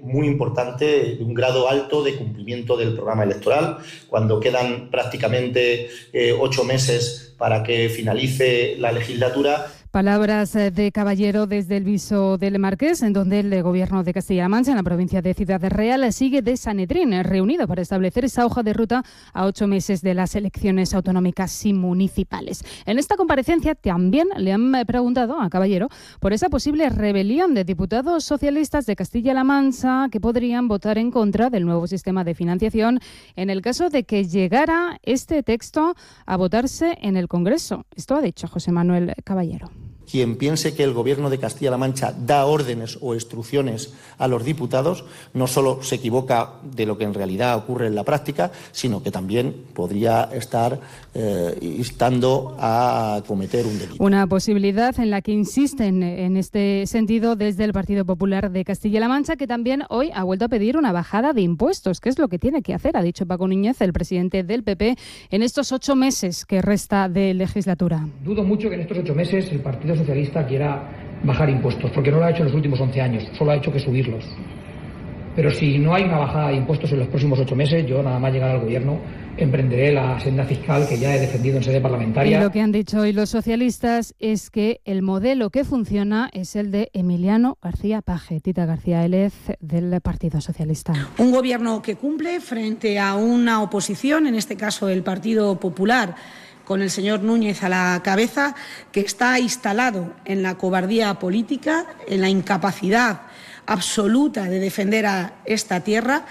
muy importante, un grado alto de cumplimiento del programa electoral, cuando quedan prácticamente 8 meses para que finalice la legislatura. Palabras de Caballero desde el Viso del Marqués, en donde el Gobierno de Castilla-La Mancha, en la provincia de Ciudad Real, sigue de Sanedrín, reunido para establecer esa hoja de ruta a 8 meses de las elecciones autonómicas y municipales. En esta comparecencia también le han preguntado a Caballero por esa posible rebelión de diputados socialistas de Castilla-La Mancha que podrían votar en contra del nuevo sistema de financiación en el caso de que llegara este texto a votarse en el Congreso. Esto ha dicho José Manuel Caballero. Quien piense que el Gobierno de Castilla-La Mancha da órdenes o instrucciones a los diputados no solo se equivoca de lo que en realidad ocurre en la práctica, sino que también podría estar instando a cometer un delito. Una posibilidad en la que insisten en este sentido desde el Partido Popular de Castilla-La Mancha, que también hoy ha vuelto a pedir una bajada de impuestos, que es lo que tiene que hacer, ha dicho Paco Núñez, el presidente del PP, en estos 8 meses que resta de legislatura. Dudo mucho que en estos 8 meses el Partido Socialista quiera bajar impuestos, porque no lo ha hecho en los últimos 11 años, solo ha hecho que subirlos. Pero si no hay una bajada de impuestos en los próximos 8 meses, yo nada más llegar al gobierno emprenderé la senda fiscal que ya he defendido en sede parlamentaria. Y lo que han dicho hoy los socialistas es que el modelo que funciona es el de Emiliano García Paje. Tita García Élez, del Partido Socialista. Un gobierno que cumple frente a una oposición, en este caso el Partido Popular, con el señor Núñez a la cabeza, que está instalado en la cobardía política, en la incapacidad absoluta de defender a esta tierra.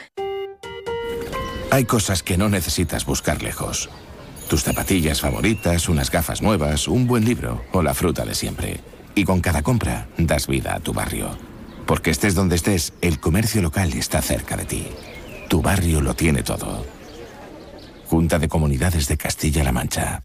Hay cosas que no necesitas buscar lejos. Tus zapatillas favoritas, unas gafas nuevas, un buen libro o la fruta de siempre. Y con cada compra das vida a tu barrio. Porque estés donde estés, el comercio local está cerca de ti. Tu barrio lo tiene todo. Junta de Comunidades de Castilla-La Mancha.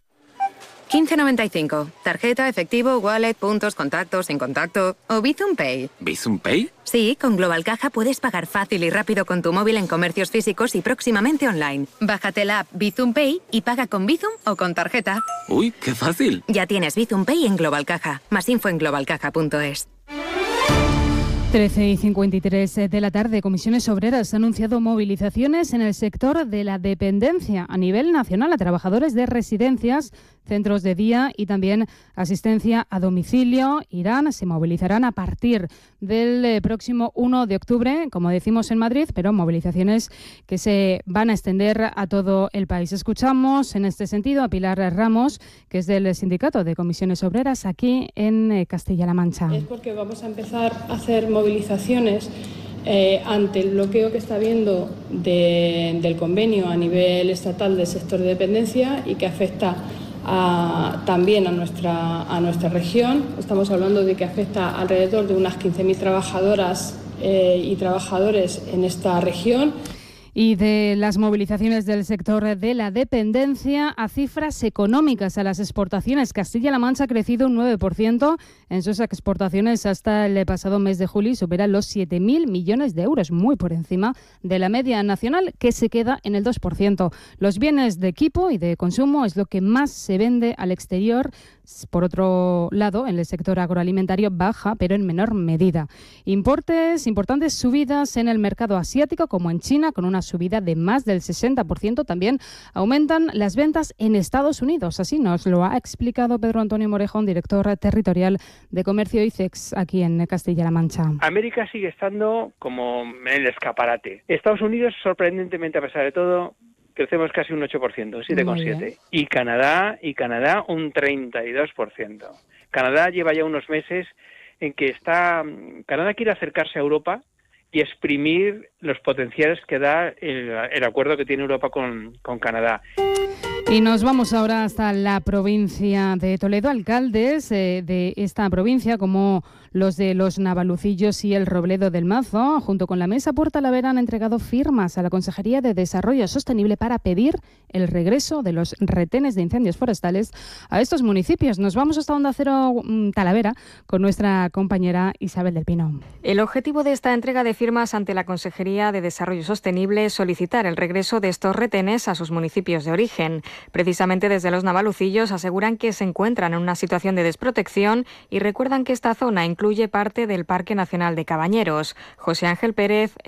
15,95. Tarjeta, efectivo, wallet, puntos, contactos, sin contacto o Bizum Pay. ¿Bizum Pay? Sí, con Global Caja puedes pagar fácil y rápido con tu móvil en comercios físicos y próximamente online. Bájate la app Bizum Pay y paga con Bizum o con tarjeta. ¡Uy, qué fácil! Ya tienes Bizum Pay en Global Caja. Más info en globalcaja.es. 13:53 de la tarde. Comisiones Obreras ha anunciado movilizaciones en el sector de la dependencia a nivel nacional a trabajadores de residencias, centros de día y también asistencia a domicilio. Se movilizarán a partir del próximo 1 de octubre, como decimos en Madrid, pero movilizaciones que se van a extender a todo el país. Escuchamos en este sentido a Pilar Ramos, que es del Sindicato de Comisiones Obreras aquí en Castilla-La Mancha. Es porque vamos a empezar a hacer movilizaciones ante el bloqueo que está habiendo del convenio a nivel estatal del sector de dependencia y que afecta también a nuestra región. Estamos hablando de que afecta alrededor de unas 15.000 trabajadoras y trabajadores en esta región. Y de las movilizaciones del sector de la dependencia a cifras económicas, a las exportaciones. Castilla-La Mancha ha crecido un 9% en sus exportaciones hasta el pasado mes de julio y supera los 7.000 millones de euros, muy por encima de la media nacional, que se queda en el 2%. Los bienes de equipo y de consumo es lo que más se vende al exterior. Por otro lado, en el sector agroalimentario baja, pero en menor medida. Importantes subidas en el mercado asiático, como en China, con una subida de más del 60%. También aumentan las ventas en Estados Unidos. Así nos lo ha explicado Pedro Antonio Morejón, director territorial de Comercio ICEX aquí en Castilla-La Mancha. América sigue estando como en el escaparate. Estados Unidos, sorprendentemente, a pesar de todo, crecemos casi un 8%, 7,7%. Y Canadá un 32%. Canadá lleva ya unos meses en que Canadá quiere acercarse a Europa y exprimir los potenciales que da el acuerdo que tiene Europa con Canadá. Y nos vamos ahora hasta la provincia de Toledo. Alcaldes de esta provincia, como los de Los Navalucillos y el Robledo del Mazo, junto con la Mesa Portalavera, han entregado firmas a la Consejería de Desarrollo Sostenible para pedir el regreso de los retenes de incendios forestales a estos municipios. Nos vamos hasta Onda Cero Talavera con nuestra compañera Isabel del Pino. El objetivo de esta entrega de firmas ante la Consejería de Desarrollo Sostenible es solicitar el regreso de estos retenes a sus municipios de origen. Precisamente desde Los Navalucillos aseguran que se encuentran en una situación de desprotección y recuerdan que esta zona incluye parte del Parque Nacional de Cabañeros. José Ángel Pérez